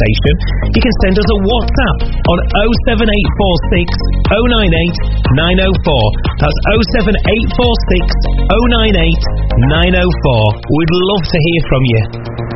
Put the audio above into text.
station, you can send us a WhatsApp on 07846 098 904. That's 07846 098 904. We'd love to hear from you.